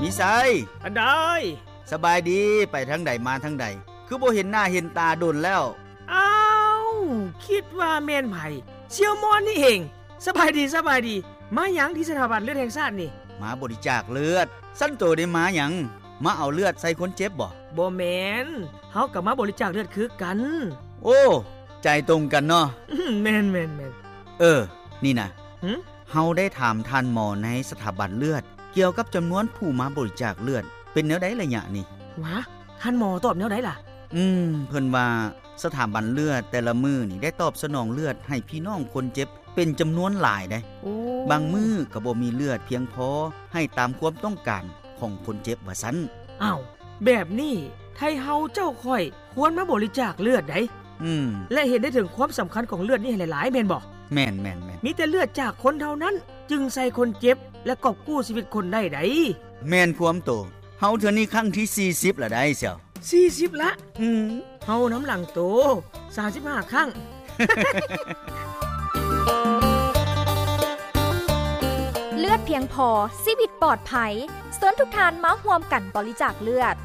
มีไสอันใดสบายดีไปทางใดมาทางใดคือบ่เห็นหน้าเห็นตาโดนแล้วอ้าวคิดว่าแม่นไผเสี่ยวมอนนี่เองสบายดีมาหยังที่สถาบันเลือดแห่งชาตินี่มาบริจาคเลือดสั้นโตได้มาหยังมาเอาเลือดใส่คนเจ็บบ่แม่นเฮาก็มาบริจาคเลือดคือกันโอ้ใจตรงกันเนาะแม่นนี่นะเฮาได้ถามท่านหมอในสถาบันเลือดเกี่ยวกับจำนวนผู้มาบริจาคเลือดเป็นแนวใดระยะนี่วะท่านหมอตอบแนวใดล่ะเพิ่นว่าสถาบันเลือดแต่ละมื้อนี่ได้ตอบสนองเลือดให้พี่น้องคนเจ็บเป็นจำนวนหลายได้บางมื้อก็บ่มีเลือดเพียงพอให้ตามความต้องการของคนเจ็บว่าซั่นอ้าวแบบนี้ไทเฮาเจ้าค่อยควรมาบริจาคเลือดได้และเห็นได้ถึงความสำคัญของเลือดนี่หลายๆแม่นบ่แม่นมีแต่เลือดจากคนเท่านั้นจึงใส่คนเจ็บและกอบกู้ชีวิตคนได้ไดแม่นความโตเฮาเทื่อนี้ครั้งที่40ละได้เสี่ยว 40ละเฮาน้ำหลังโต35ครั้งเลือดเพียงพอชีวิตปลอดภัยส่วนทุกทานมาร่วมกันบริจาคเลือด